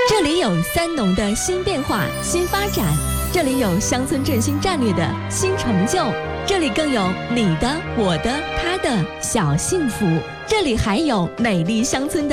这里有三农的新变化、新发展，这里有乡村振兴战略的新成就，这里更有你的、我的、他的小幸福，这里还有美丽乡村的